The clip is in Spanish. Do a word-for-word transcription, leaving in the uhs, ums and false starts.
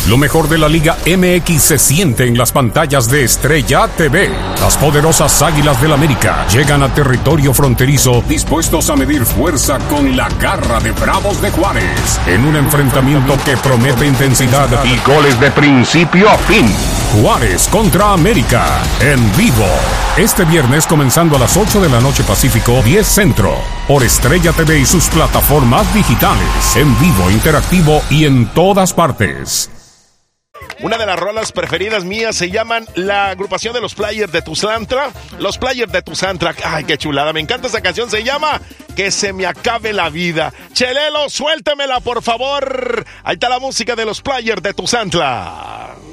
Lo mejor de la Liga M X se siente en las pantallas de Estrella T V. Las poderosas Águilas del América llegan a territorio fronterizo dispuestos a medir fuerza con la garra de Bravos de Juárez en un enfrentamiento que promete intensidad y goles de principio a fin. Juárez contra América en vivo. Este viernes comenzando a las ocho de la noche Pacífico, diez Centro. Por Estrella T V y sus plataformas digitales. En vivo, interactivo y en todas partes. Una de las rolas preferidas mías se llaman la agrupación de los Players de Tuzantla. Los Players de Tuzantla. Ay, qué chulada. Me encanta esa canción. Se llama Que se me acabe la vida. Chelelo, suéltamela, por favor. Ahí está la música de los Players de Tuzantla.